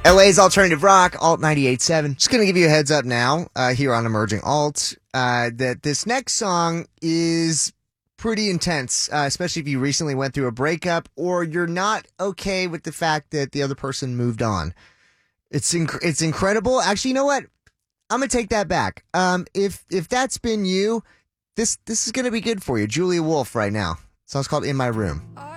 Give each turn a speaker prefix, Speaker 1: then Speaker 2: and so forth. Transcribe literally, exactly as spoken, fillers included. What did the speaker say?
Speaker 1: L A's Alternative Rock, Alt ninety-eight point seven. Just going to give you a heads up now, uh, here on Emerging Alt, uh, that this next song is pretty intense, uh, especially if you recently went through a breakup or you're not okay with the fact that the other person moved on. It's inc- it's incredible. Actually, you know what? I'm going to take that back. Um, if if that's been you, this this is going to be good for you. Julia Wolf right now. The song's called In My Room.